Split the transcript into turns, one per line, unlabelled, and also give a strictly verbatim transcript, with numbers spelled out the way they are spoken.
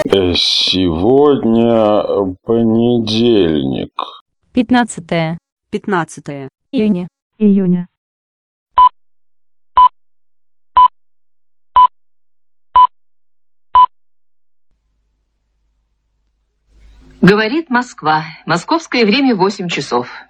Э, Сегодня понедельник.
Пятнадцатое
пятнадцатое
июня.
июня.
Говорит Москва. Московское время восемь часов.